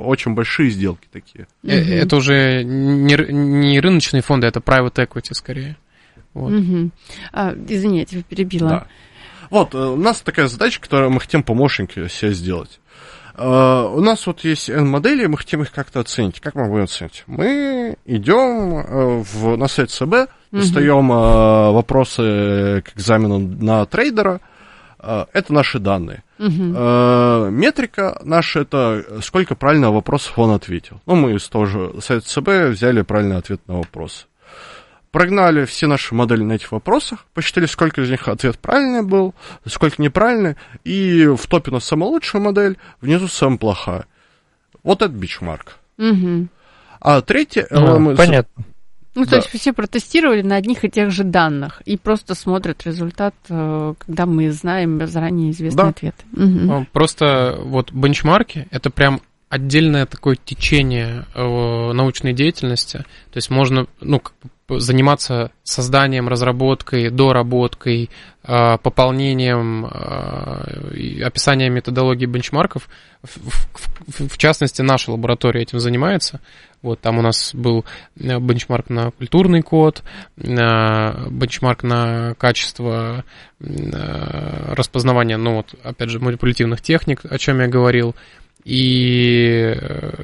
очень большие сделки такие. Это уже не рыночные фонды, это private equity скорее. Вот. Извини, я тебя перебила. Да. Вот, у нас такая задача, которую мы хотим помощники себе сделать. У нас вот есть N-модели, мы хотим их как-то оценить. Как мы будем оценить? Мы идем на сайт ЦБ, достаем вопросы к экзамену на трейдера. Это наши данные. Метрика наша — это сколько правильно вопросов он ответил. Ну, мы из того же сайта ЦБ взяли правильный ответ на вопрос. Прогнали все наши модели на этих вопросах, посчитали, сколько из них ответ правильный был, сколько неправильный, и в топе у нас самая лучшая модель, внизу самая плохая. Вот это бичмарк. А третье... Понятно. То есть все протестировали на одних и тех же данных и просто смотрят результат, когда мы знаем заранее известный ответ. Просто вот бенчмарки — это прям отдельное такое течение научной деятельности. То есть можно заниматься созданием, разработкой, доработкой, пополнением, описанием методологии бенчмарков. В частности, наша лаборатория этим занимается. Вот, там у нас был бенчмарк на культурный код, бенчмарк на качество распознавания, опять же, манипулятивных техник, о чем я говорил. И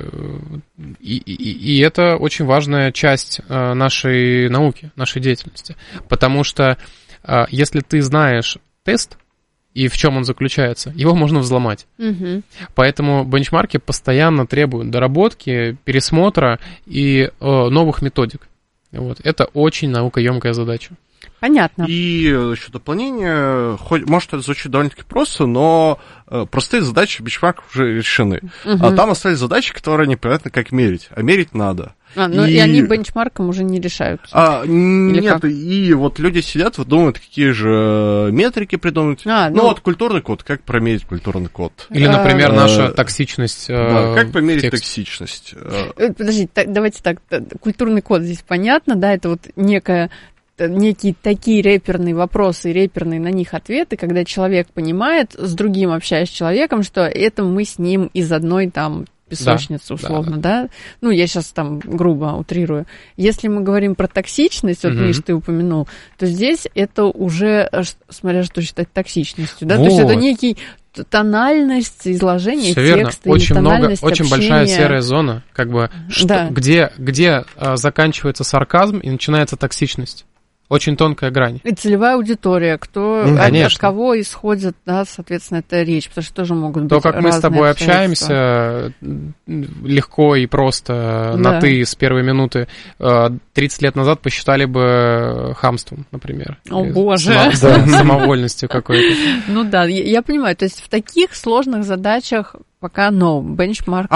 это очень важная часть нашей науки, нашей деятельности. Потому что если ты знаешь тест и в чем он заключается, его можно взломать. Поэтому бенчмарки постоянно требуют доработки, пересмотра и новых методик. Вот. Это очень наукоемкая задача. Понятно. И еще дополнение, может, это звучит довольно-таки просто, но простые задачи бенчмарков уже решены. А там остались задачи, которые непонятно как мерить. А мерить надо. И они бенчмарком уже не решаются. Нет, и вот люди сидят, думают, какие же метрики придумать. Вот культурный код, как промерить культурный код. Или, например, наша токсичность. Как померить токсичность. Подождите, давайте так. Культурный код здесь понятно, да, это вот некие такие реперные вопросы и реперные на них ответы, когда человек понимает, с другим общаясь с человеком, что это мы с ним из одной там песочницы, условно, да? Я сейчас там грубо утрирую. Если мы говорим про токсичность, вот, Миш, ты упомянул, то здесь это уже, смотря что считать токсичностью, да? То есть это некий тональность изложения текста или тональность общения. Очень большая серая зона, где заканчивается сарказм и начинается токсичность. Очень тонкая грань. И целевая аудитория, от кого исходит, да, соответственно, эта речь, потому что тоже могут быть разные разные. То, как мы с тобой общаемся легко и просто на «ты» с первой минуты, 30 лет назад посчитали бы хамством, например. О, боже! Самовольностью какой-то. Я понимаю. То есть в таких сложных задачах пока бенчмарк.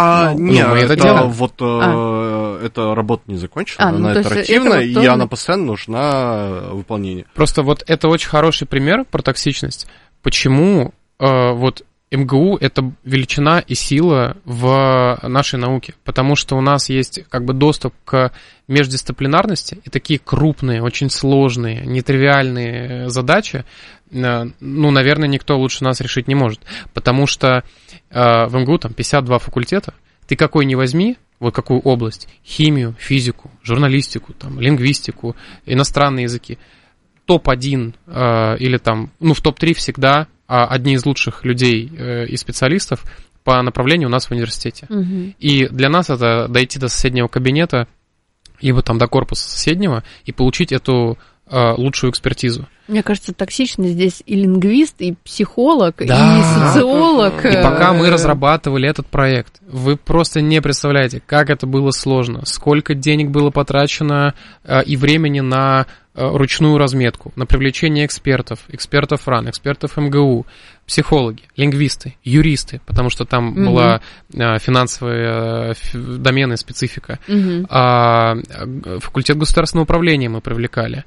Эта работа не закончена, она итеративная, и она постоянно нужна выполнению. Просто вот это очень хороший пример про токсичность. Почему МГУ — это величина и сила в нашей науке, потому что у нас есть доступ к междисциплинарности, и такие крупные, очень сложные, нетривиальные задачи, наверное, никто лучше нас решить не может, потому что в МГУ там 52 факультета, ты какой ни возьми, вот какую область, химию, физику, журналистику, там, лингвистику, иностранные языки, топ-1 или там, в топ-3 всегда одни из лучших людей и специалистов по направлению у нас в университете. И для нас это дойти до соседнего кабинета, либо там до корпуса соседнего, и получить эту лучшую экспертизу. Мне кажется, токсичность здесь и лингвист, и психолог, и социолог. И пока мы разрабатывали этот проект, вы просто не представляете, как это было сложно, сколько денег было потрачено и времени на ручную разметку, на привлечение экспертов РАН, экспертов МГУ, психологи, лингвисты, юристы, потому что там была финансовая доменная специфика, факультет государственного управления мы привлекали.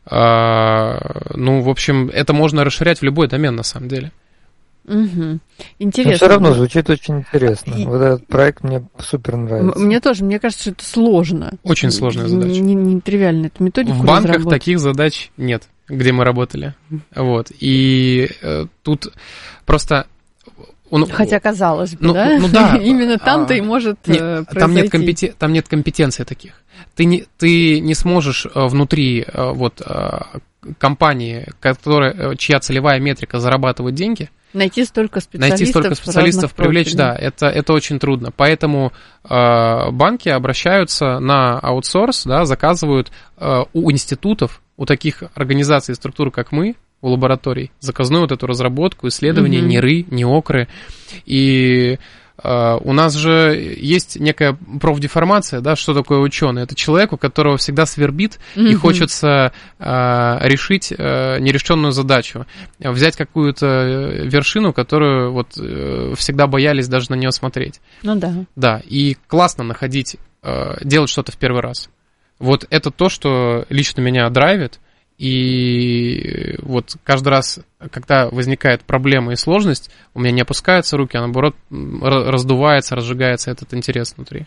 В общем, это можно расширять в любой домен, на самом деле. Интересно. Но все равно звучит очень интересно. Вот этот проект мне супер нравится. Мне тоже. Мне кажется, что это сложно. Очень сложная задача. Не тривиально эту методику в банках таких задач нет, где мы работали. Вот. И тут просто Хотя, казалось бы, да. Именно там-то и может произойти. Там нет компетенций таких. Ты не сможешь внутри компании, чья целевая метрика зарабатывать деньги, найти столько специалистов, привлечь, да, это очень трудно. Поэтому банки обращаются на аутсорс, да, заказывают у институтов, у таких организаций и структур, как мы, у лабораторий, заказную вот эту разработку, исследования, НИРы, НИОКРы. И у нас же есть некая профдеформация, да, что такое ученый. Это человек, у которого всегда свербит и хочется решить нерешенную задачу. Взять какую-то вершину, которую вот всегда боялись даже на нее смотреть. Ну да. Да, и классно находить, делать что-то в первый раз. Вот это то, что лично меня драйвит. И вот каждый раз, когда возникает проблема и сложность, у меня не опускаются руки, а наоборот раздувается, разжигается этот интерес внутри.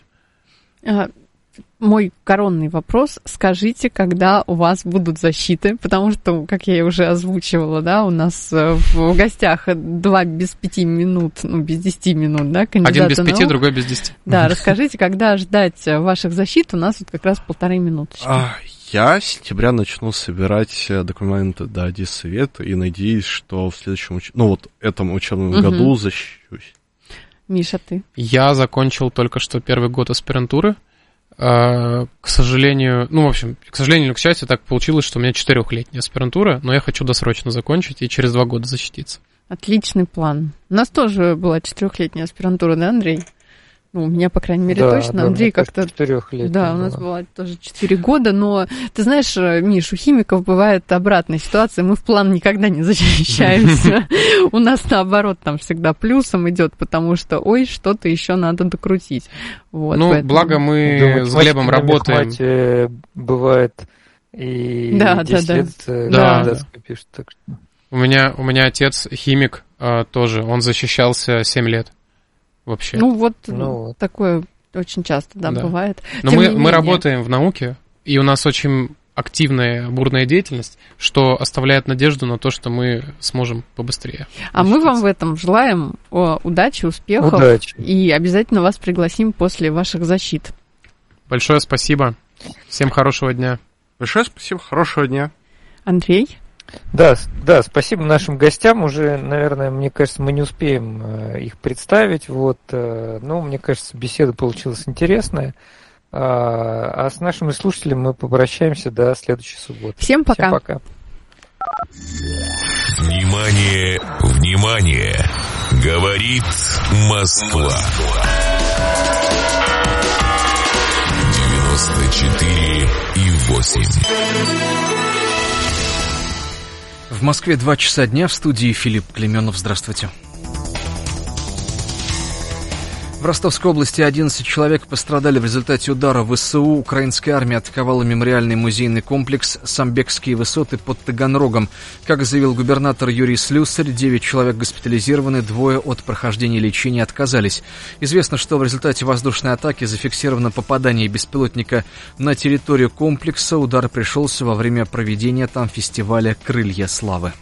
Мой коронный вопрос. Скажите, когда у вас будут защиты? Потому что, как я уже озвучивала, да, у нас в гостях 2 без 5 минут, без 10 минут, да, кандидата. Один без 5, другой без 10. Да, расскажите, когда ждать ваших защит? У нас вот как раз 1,5 минуточки. Я с сентября начну собирать документы до диссовета и надеюсь, что в следующем, этом учебном году защищусь. Миша, ты? Я закончил только что первый год аспирантуры. К сожалению, к сожалению или к счастью, так получилось, что у меня 4-летняя аспирантура, но я хочу досрочно закончить и через 2 года защититься. Отличный план. У нас тоже была 4-летняя аспирантура, да, Андрей? У меня, по крайней мере, точно. Андрей как-то... 4-летняя. Да, у нас была тоже 4 года, но ты знаешь, Миш, у химиков бывает обратная ситуация, мы в план никогда не защищаемся. У нас, наоборот, там всегда плюсом идет, потому что, что-то еще надо докрутить. Благо мы с Глебом работаем. Бывает и 10 лет, скопишь. У меня отец химик тоже, он защищался 7 лет. Вообще. Такое очень часто, бывает. Но мы работаем в науке, и у нас очень активная, бурная деятельность, что оставляет надежду на то, что мы сможем побыстрее. А мы вам в этом желаем удачи, успехов. И обязательно вас пригласим после ваших защит. Большое спасибо. Всем хорошего дня. Большое спасибо, хорошего дня. Андрей? Да, спасибо нашим гостям. Уже, наверное, мне кажется, мы не успеем их представить. Но мне кажется, беседа получилась интересная. А с нашими слушателями мы попрощаемся до следующей субботы. Всем пока. Всем пока. Внимание, внимание! Говорит Москва. 94,8. В Москве 2 часа дня, в студии Филипп Клеменов. Здравствуйте. В Ростовской области 11 человек пострадали в результате удара ВСУ. Украинская армия атаковала мемориальный музейный комплекс «Самбекские высоты» под Таганрогом. Как заявил губернатор Юрий Слюсарь, 9 человек госпитализированы, 2 от прохождения лечения отказались. Известно, что в результате воздушной атаки зафиксировано попадание беспилотника на территорию комплекса. Удар пришелся во время проведения там фестиваля «Крылья славы».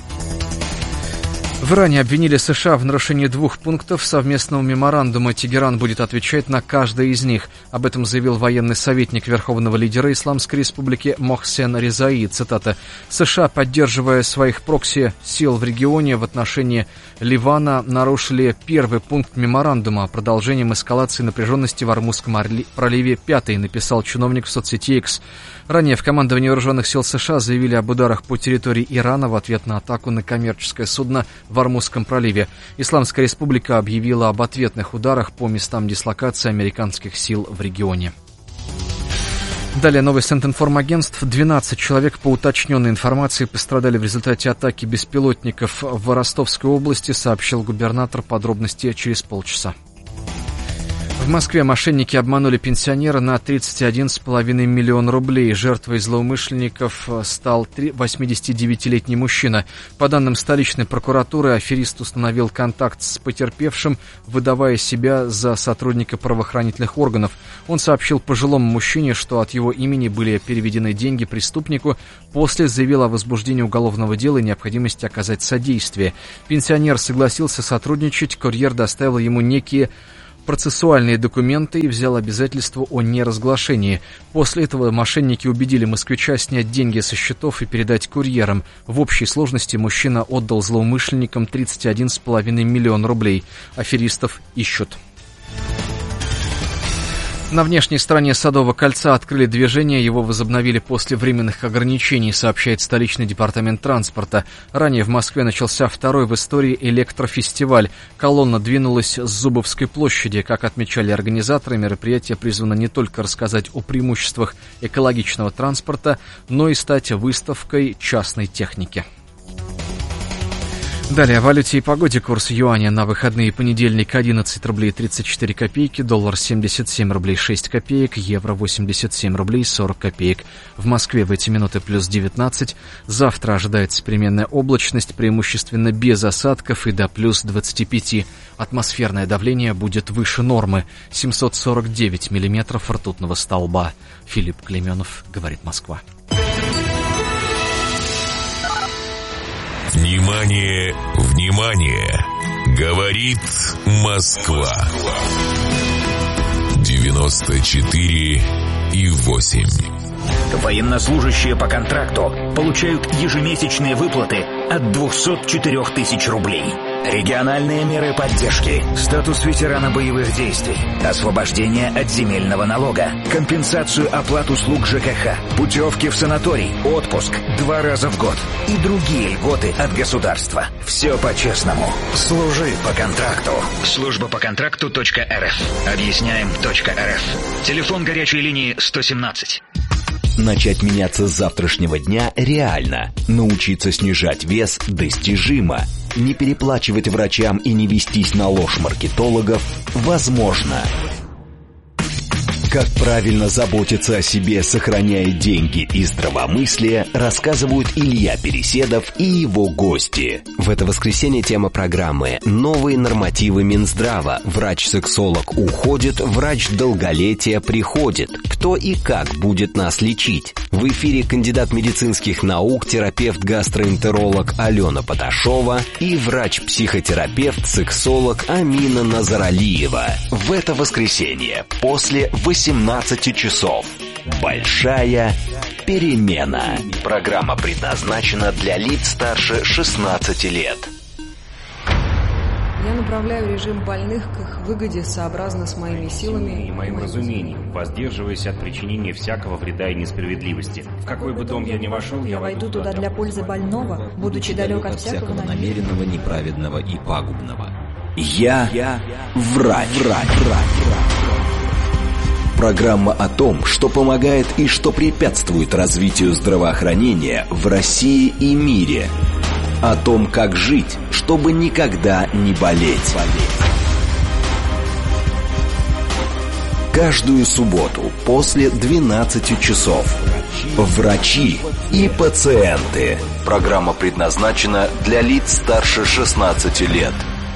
В Иране обвинили США в нарушении 2 пунктов совместного меморандума. Тегеран будет отвечать на каждый из них. Об этом заявил военный советник верховного лидера Исламской Республики Мохсен Резаи. Цитата. США, поддерживая своих прокси-сил в регионе в отношении Ливана, нарушили 1 пункт меморандума. Продолжением эскалации напряженности в Ормузском проливе 5, написал чиновник в соцсети X. Ранее в командовании вооруженных сил США заявили об ударах по территории Ирана в ответ на атаку на коммерческое судно в Ормузском проливе. Исламская Республика объявила об ответных ударах по местам дислокации американских сил в регионе. Далее новость Информагентств. 12 человек, по уточненной информации, пострадали в результате атаки беспилотников в Ростовской области, сообщил губернатор. Подробности через полчаса. В Москве мошенники обманули пенсионера на 31,5 миллиона рублей. Жертвой злоумышленников стал 89-летний мужчина. По данным столичной прокуратуры, аферист установил контакт с потерпевшим, выдавая себя за сотрудника правоохранительных органов. Он сообщил пожилому мужчине, что от его имени были переведены деньги преступнику. После заявил о возбуждении уголовного дела и необходимости оказать содействие. Пенсионер согласился сотрудничать, курьер доставил ему некие процессуальные документы и взял обязательство о неразглашении. После этого мошенники убедили москвича снять деньги со счетов и передать курьерам. В общей сложности мужчина отдал злоумышленникам 31,5 миллиона рублей. Аферистов ищут. На внешней стороне Садового кольца открыли движение, его возобновили после временных ограничений, сообщает столичный департамент транспорта. Ранее в Москве начался второй в истории электрофестиваль. Колонна двинулась с Зубовской площади. Как отмечали организаторы, мероприятие призвано не только рассказать о преимуществах экологичного транспорта, но и стать выставкой частной техники. Далее о валюте и погоде. Курс юаня на выходные: понедельник 11 рублей 34 копейки, доллар 77 рублей 6 копеек, евро 87 рублей 40 копеек. В Москве в эти минуты плюс 19. Завтра ожидается переменная облачность, преимущественно без осадков, и до плюс 25. Атмосферное давление будет выше нормы. 749 миллиметров ртутного столба. Филипп Клейменов, говорит Москва. Внимание, внимание! Говорит Москва. 94,8. Военнослужащие по контракту получают ежемесячные выплаты от 204 тысяч рублей. Региональные меры поддержки, статус ветерана боевых действий, освобождение от земельного налога, компенсацию оплат услуг ЖКХ, путевки в санаторий, отпуск 2 раза в год и другие льготы от государства. Все по-честному. Служи по контракту. Служба по контракту.рф. Объясняем.рф. Телефон горячей линии 117. Начать меняться с завтрашнего дня реально. Научиться снижать вес достижимо. Не переплачивать врачам и не вестись на ложь маркетологов возможно. Как правильно заботиться о себе, сохраняя деньги и здравомыслие, рассказывают Илья Переседов и его гости. В это воскресенье тема программы «Новые нормативы Минздрава». Врач-сексолог уходит, врач долголетия приходит. Кто и как будет нас лечить? В эфире кандидат медицинских наук, терапевт-гастроэнтеролог Алена Поташова и врач-психотерапевт, сексолог Амина Назаралиева. В это воскресенье после 18 часов. Большая перемена. Программа предназначена для лиц старше 16 лет. Я направляю режим больных к их выгоде сообразно с моими силами и моим разумением, воздерживаясь от причинения всякого вреда и несправедливости. В какой бы дом я ни вошел, я войду туда для пользы больного, будучи далек от всякого намеренного, неправедного и пагубного. Я врач. Программа о том, что помогает и что препятствует развитию здравоохранения в России и мире. О том, как жить, чтобы никогда не болеть. Каждую субботу после 12 часов. Врачи и пациенты. Программа предназначена для лиц старше 16 лет.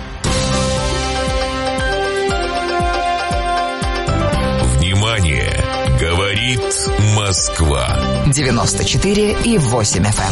Внимание! Говорит Москва. 94,8 FM.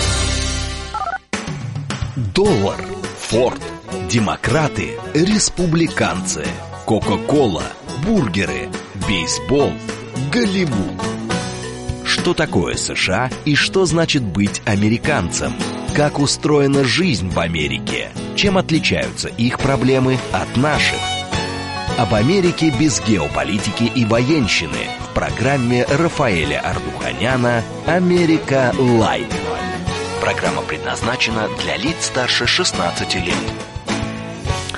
Доллар, Форд, демократы, республиканцы, Кока-кола, бургеры, бейсбол, Голливуд. Что такое США и что значит быть американцем? Как устроена жизнь в Америке? Чем отличаются их проблемы от наших? Об Америке без геополитики и военщины в программе Рафаэля Ардуханяна «Америка Лайт». Программа предназначена для лиц старше 16 лет.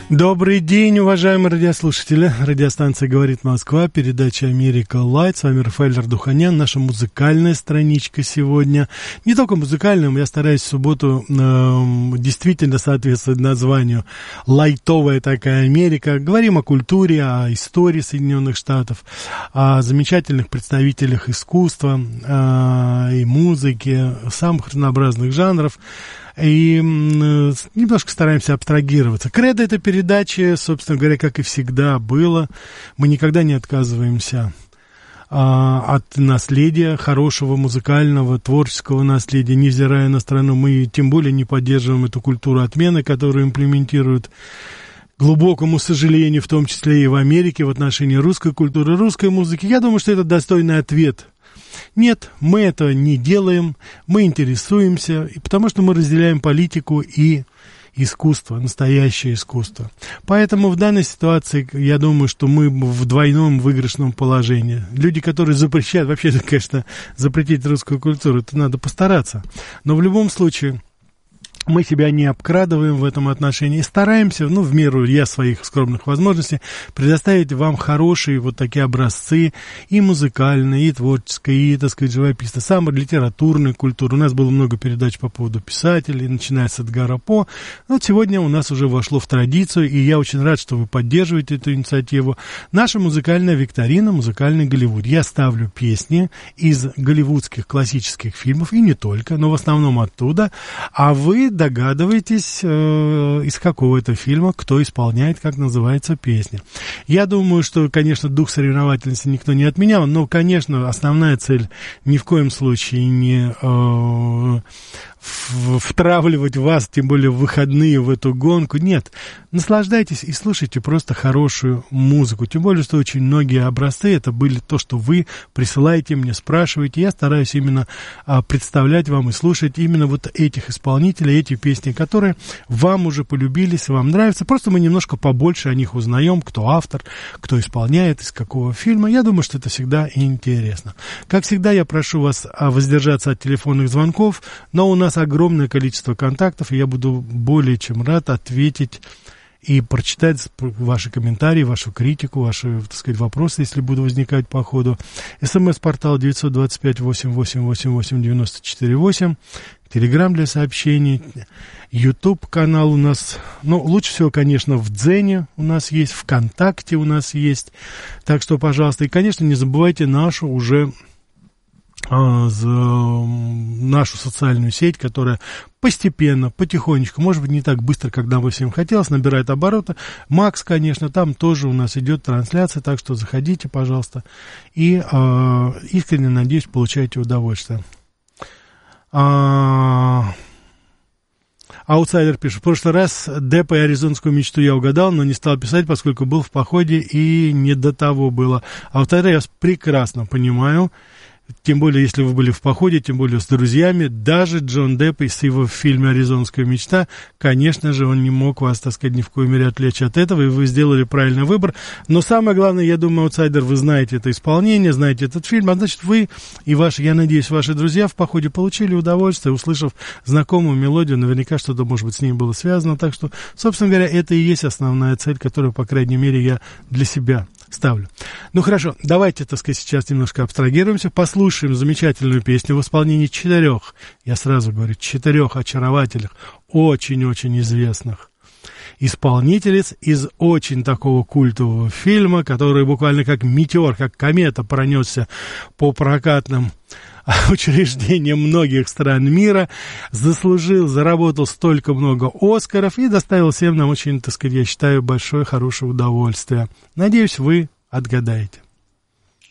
Добрый день, уважаемые радиослушатели. Радиостанция «Говорит Москва», передача «Америка Лайт». С вами Рафаэль Ардуханян. Наша музыкальная страничка сегодня. Не только музыкальная, я стараюсь в субботу действительно соответствовать названию. Лайтовая такая Америка. Говорим о культуре, о истории Соединенных Штатов, о замечательных представителях искусства и музыки, самых разнообразных жанров. И немножко стараемся абстрагироваться. Кредо этой передачи, собственно говоря, как и всегда было. Мы никогда не отказываемся от наследия, хорошего музыкального, творческого наследия, невзирая на страну. Мы тем более не поддерживаем эту культуру отмены, которую имплементируют, к глубокому сожалению, в том числе и в Америке, в отношении русской культуры, русской музыки. Я думаю, что это достойный ответ. Нет, мы этого не делаем, мы интересуемся, потому что мы разделяем политику и искусство, настоящее искусство. Поэтому в данной ситуации, я думаю, что мы в двойном выигрышном положении. Люди, которые запрещают, вообще, конечно, запретить русскую культуру, это надо постараться. Но в любом случае мы себя не обкрадываем в этом отношении и стараемся, в меру своих скромных возможностей, предоставить вам хорошие вот такие образцы и музыкальные, и творческие, и, так сказать, живописные, самой литературной культуры. У нас было много передач по поводу писателей, начиная с Эдгара По. Вот сегодня у нас уже вошло в традицию, и я очень рад, что вы поддерживаете эту инициативу. Наша музыкальная викторина, музыкальный Голливуд. Я ставлю песни из голливудских классических фильмов, и не только, но в основном оттуда, а вы догадываетесь, из какого это фильма, кто исполняет, как называется песня. Я думаю, что, конечно, дух соревновательности никто не отменял, но, конечно, основная цель ни в коем случае не втравливать вас, тем более в выходные, в эту гонку. Нет, наслаждайтесь и слушайте просто хорошую музыку. Тем более, что очень многие образцы, это были то, что вы присылаете мне, спрашиваете. Я стараюсь именно представлять вам и слушать именно вот этих исполнителей, эти песни, которые вам уже полюбились, вам нравятся. Просто мы немножко побольше о них узнаем, кто автор, кто исполняет, из какого фильма. Я думаю, что это всегда интересно. Как всегда, я прошу вас воздержаться от телефонных звонков, но у нас огромное количество контактов, и я буду более чем рад ответить и прочитать ваши комментарии, вашу критику, ваши, так сказать, вопросы, если будут возникать по ходу. СМС-портал 925-8888-94-8. Телеграм для сообщений. YouTube-канал у нас, лучше всего, конечно, в Дзене у нас есть, ВКонтакте у нас есть. Так что, пожалуйста, и, конечно, не забывайте нашу социальную сеть, которая постепенно, потихонечку, может быть, не так быстро, как нам бы всем хотелось, набирает обороты. Макс, конечно, там тоже у нас идет трансляция, так что заходите, пожалуйста, и искренне, надеюсь, получаете удовольствие. Аутсайдер пишет: в прошлый раз Деппа и аризонскую мечту я угадал, но не стал писать, поскольку был в походе и не до того было. Аутсайдер, я вас прекрасно понимаю. Тем более, если вы были в походе, тем более с друзьями. Даже Джон Депп с его в фильме «Аризонская мечта», конечно же, он не мог вас, так сказать, ни в коей мере отвлечь от этого, и вы сделали правильный выбор. Но самое главное, я думаю, аутсайдер, вы знаете это исполнение, знаете этот фильм, а значит, вы и ваши, я надеюсь, ваши друзья в походе получили удовольствие, услышав знакомую мелодию, наверняка что-то, может быть, с ней было связано. Так что, собственно говоря, это и есть основная цель, которую, по крайней мере, я для себя ставлю. Хорошо, давайте, так сказать, сейчас немножко абстрагируемся, послушаем замечательную песню в исполнении 4, я сразу говорю, 4 очаровательных, очень-очень известных исполнительниц из очень такого культового фильма, который буквально как метеор, как комета пронесся по прокатным учреждениям многих стран мира, заработал столько много Оскаров и доставил всем нам очень, так сказать, я считаю, большое, хорошее удовольствие. Надеюсь, вы отгадаете.